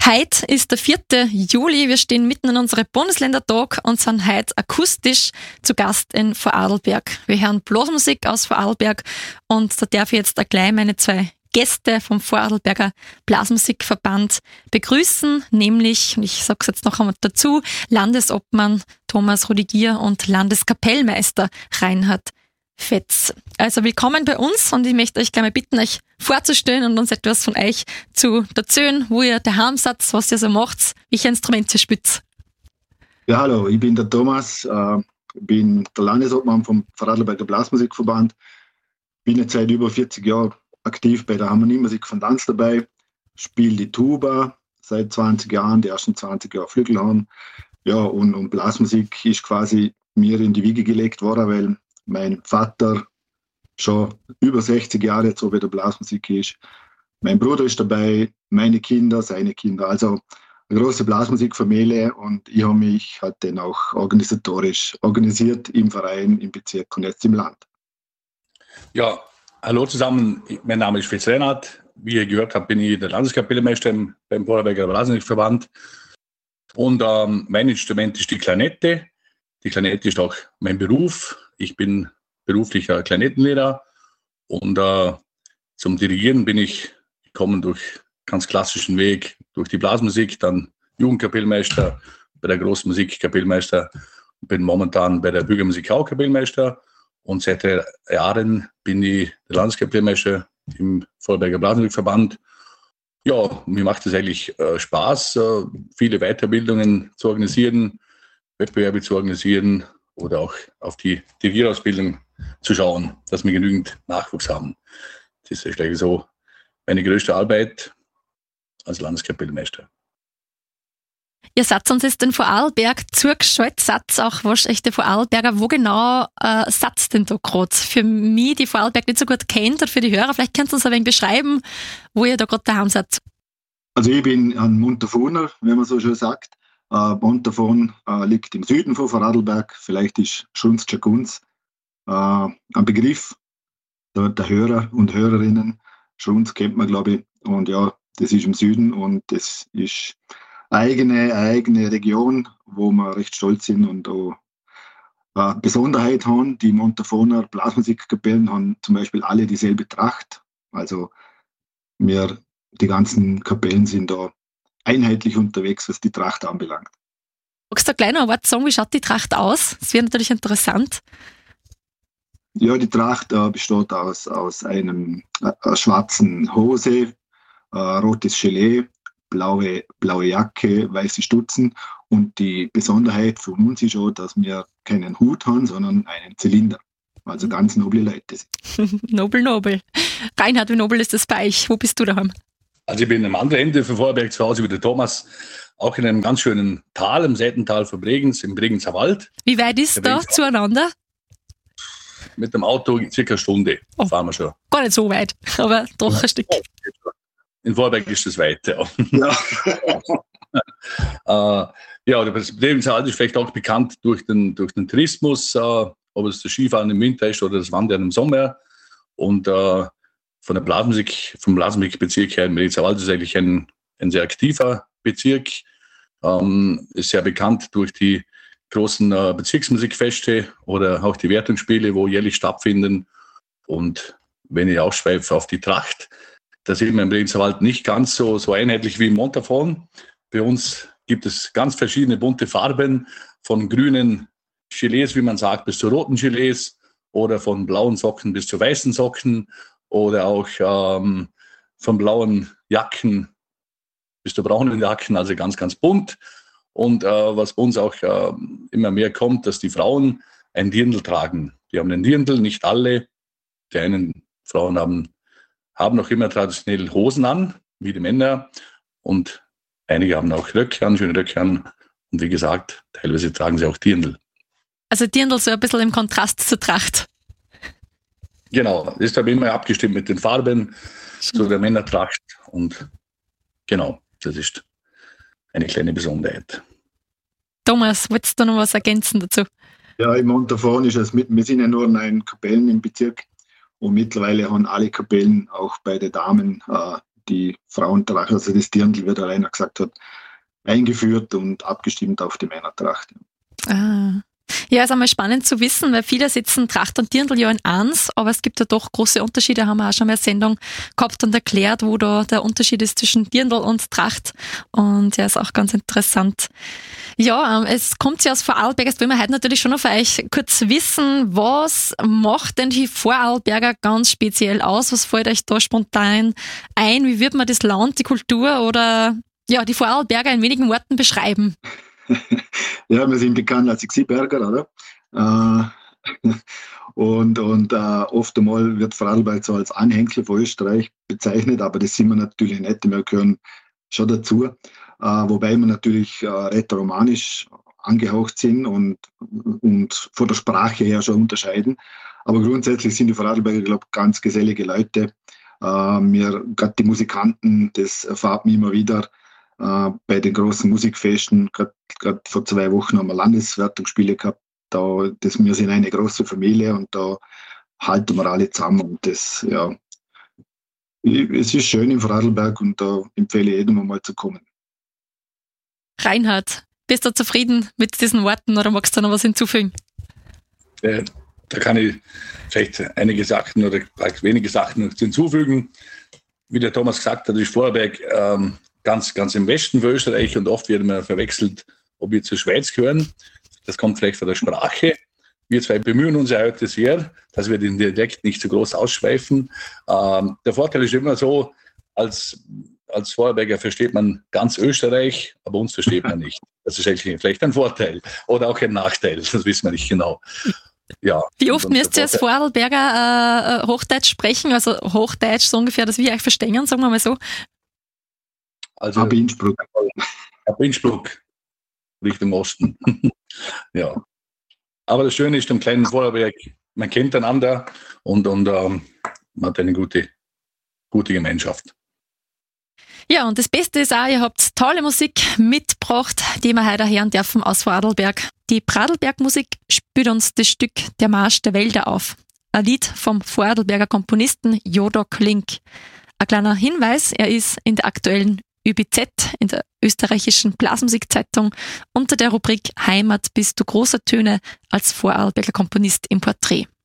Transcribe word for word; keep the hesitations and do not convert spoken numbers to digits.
Heute ist der vierte Juli, wir stehen mitten in unserem Bundesländertag und sind heute akustisch zu Gast in Vorarlberg. Wir hören Blasmusik aus Vorarlberg und da darf ich jetzt auch gleich meine zwei Gäste vom Vorarlberger Blasmusikverband begrüßen, nämlich, und ich sage es jetzt noch einmal dazu, Landesobmann Thomas Rudigier und Landeskapellmeister Reinhard Fetz. Also willkommen bei uns und ich möchte euch gleich mal bitten, euch vorzustellen und uns etwas von euch zu erzählen, wo ihr daheim seid, was ihr so macht, welche Instrumente ihr spielt. Ja, hallo, ich bin der Thomas, äh, bin der Landesobmann vom Vorarlberger Blasmusikverband, bin jetzt seit über vierzig Jahren aktiv bei der Harmoniemusik von Danz dabei, spiele die Tuba seit zwanzig Jahren, die ersten zwanzig Jahre Flügelhorn. Ja, und, und Blasmusik ist quasi mir in die Wiege gelegt worden, weil mein Vater schon über sechzig Jahre jetzt so bei der Blasmusik ist. Mein Bruder ist dabei, meine Kinder, seine Kinder. Also eine große Blasmusikfamilie und ich habe mich halt dann auch organisatorisch organisiert im Verein, im Bezirk und jetzt im Land. Ja, hallo zusammen, mein Name ist Fetz Reinhard. Wie ihr gehört habt, bin ich der Landeskapellmeister beim Vorarlberger Blasmusikverband. Und ähm, mein Instrument ist die Klarinette. Die Klarinette ist auch mein Beruf. Ich bin beruflicher Klarinettenlehrer und äh, zum Dirigieren bin ich gekommen durch ganz klassischen Weg, durch die Blasmusik, dann Jugendkapellmeister, bei der Großmusik Kapellmeister, bin momentan bei der Bürgermusik auch Kapellmeister und seit drei Jahren bin ich der Landeskapellmeister im Vorarlberger Blasmusikverband. Ja, mir macht es eigentlich äh, Spaß, äh, viele Weiterbildungen zu organisieren, Wettbewerbe zu organisieren oder auch auf die Dirigierausbildung zu schauen, dass wir genügend Nachwuchs haben. Das ist gleich so meine größte Arbeit als Landeskapellmeister. Ihr seid uns jetzt in Vorarlberg zugeschaltet, seid auch wahrscheinlich der Vorarlberger. Wo genau äh, seid denn da gerade? Für mich, die Vorarlberg nicht so gut kennt, und für die Hörer, vielleicht könnt ihr uns ein wenig beschreiben, wo ihr da gerade daheim seid. Also ich bin ein Montafoner, wenn man so schön sagt. Uh, Montafon uh, liegt im Süden von Vorarlberg. Vielleicht ist Schrunz-Tschakunz uh, ein Begriff der, der Hörer und Hörerinnen. Schrunz kennt man, glaube ich. Und ja, das ist im Süden und das ist eine eigene, eine eigene Region, wo wir recht stolz sind und auch eine Besonderheit haben. Die Montafoner Blasmusikkapellen haben zum Beispiel alle dieselbe Tracht. Also wir, die ganzen Kapellen sind da einheitlich unterwegs, was die Tracht anbelangt. Magst du gleich noch ein Wort sagen, wie schaut die Tracht aus? Das wäre natürlich interessant. Ja, die Tracht äh, besteht aus, aus einem äh, schwarzen Hose, äh, rotes Gilet, blaue, blaue Jacke, weiße Stutzen und die Besonderheit von uns ist auch, dass wir keinen Hut haben, sondern einen Zylinder. Also ganz noble Leute. Nobel, nobel. Reinhard, wie nobel ist das bei euch? Wo bist du daheim? Also ich bin am anderen Ende von Vorarlberg zu Hause wie der Thomas, auch in einem ganz schönen Tal, im Seitental von Bregenz, im Bregenzer Wald. Wie weit ist da Bregenzer zueinander? Mit dem Auto circa eine Stunde Oh, fahren wir schon. Gar nicht so weit, aber doch ein Stück. In Vorarlberg ist das weit, ja. Ja. äh, ja, das Bregenzer Wald ist vielleicht auch bekannt durch den, durch den Tourismus, äh, ob es das Skifahren im Winter ist oder das Wandern im Sommer. Und äh, Von der Blasmusik, vom Blasmusikbezirk her im Bregenzer Wald ist eigentlich ein, ein sehr aktiver Bezirk. Ähm, ist sehr bekannt durch die großen äh, Bezirksmusikfeste oder auch die Wertungsspiele, wo jährlich stattfinden. Und wenn ich ausschweife auf die Tracht, da sieht man im Bregenzer Wald nicht ganz so, so einheitlich wie im Montafon. Bei uns gibt es ganz verschiedene bunte Farben, von grünen Gilets, wie man sagt, bis zu roten Gilets oder von blauen Socken bis zu weißen Socken. Oder auch ähm, von blauen Jacken bis zu braunen Jacken, also ganz, ganz bunt. Und äh, was bei uns auch äh, immer mehr kommt, dass die Frauen ein Dirndl tragen. Die haben einen Dirndl, nicht alle. Die einen Frauen haben, haben noch immer traditionell Hosen an, wie die Männer. Und einige haben auch Röcke an, schöne Röcke an. Und wie gesagt, teilweise tragen sie auch Dirndl. Also Dirndl so ein bisschen im Kontrast zur Tracht. Genau, das ist aber immer abgestimmt mit den Farben zu der Männertracht und genau, das ist eine kleine Besonderheit. Thomas, wolltest du noch was ergänzen dazu? Ja, im Montafon ist es mit, wir sind ja nur neun Kapellen im Bezirk und mittlerweile haben alle Kapellen auch bei den Damen äh, die Frauentracht, also das Dirndl, wie der Rainer gesagt hat, eingeführt und abgestimmt auf die Männertracht. Ah. Ja, ist einmal spannend zu wissen, weil viele setzen Tracht und Dirndl ja in eins, aber es gibt ja doch große Unterschiede, haben wir auch schon mal eine Sendung gehabt und erklärt, wo da der Unterschied ist zwischen Dirndl und Tracht, und ja, ist auch ganz interessant. Ja, es kommt ja aus Vorarlberg, jetzt wollen wir heute natürlich schon noch von euch kurz wissen, was macht denn die Vorarlberger ganz speziell aus? Was fällt euch da spontan ein? Wie wird man das Land, die Kultur oder ja, die Vorarlberger in wenigen Worten beschreiben? Ja, wir sind bekannt als Xi-Berger, oder? Äh, und und äh, oft einmal wird Vorarlberg so als Anhängsel von Österreich bezeichnet, aber das sind wir natürlich nicht. Wir gehören schon dazu, äh, wobei wir natürlich äh, rätoromanisch angehaucht sind und, und von der Sprache her schon unterscheiden. Aber grundsätzlich sind die Vorarlberger, glaube ich, ganz gesellige Leute. Äh, wir, gerade die Musikanten, das erfahrt man immer wieder, Uh, bei den großen Musikfesten, gerade vor zwei Wochen haben wir Landeswertungsspiele gehabt. Da, das, wir sind eine große Familie und da halten wir alle zusammen. Und das, ja, es ist schön im Vorarlberg und da empfehle ich jedem mal zu kommen. Reinhard, bist du zufrieden mit diesen Worten oder magst du noch was hinzufügen? Äh, da kann ich vielleicht einige Sachen oder wenige Sachen noch hinzufügen. Wie der Thomas gesagt hat, ist Vorarlberg ähm, ganz, ganz im Westen von Österreich und oft wird man verwechselt, ob wir zur Schweiz gehören. Das kommt vielleicht von der Sprache. Wir zwei bemühen uns ja heute sehr, dass wir den Dialekt nicht so groß ausschweifen. Ähm, der Vorteil ist immer so, als, als Vorarlberger versteht man ganz Österreich, aber uns versteht man nicht. Das ist eigentlich vielleicht ein Vorteil oder auch ein Nachteil, das wissen wir nicht genau. Ja. Wie oft müsst ihr als Vorarlberger äh, Hochdeutsch sprechen? Also Hochdeutsch so ungefähr, dass wir euch verstehen, sagen wir mal so. Also, ab Innsbruck. Ab Innsbruck, Richtung Osten. Ja. Aber das Schöne ist, im kleinen Vorarlberg, man kennt einander und, und ähm, man hat eine gute, gute Gemeinschaft. Ja, und das Beste ist auch, ihr habt tolle Musik mitgebracht, die wir heute hören dürfen aus Vorarlberg. Die Pradlberg-Musik spielt uns das Stück Der Marsch der Wälder auf. Ein Lied vom Vorarlberger Komponisten Jodok Link. Ein kleiner Hinweis, er ist in der aktuellen Ö B Z, in der österreichischen Blasmusikzeitung, unter der Rubrik Heimat bist du großer Töne als Vorarlberger Komponist im Porträt.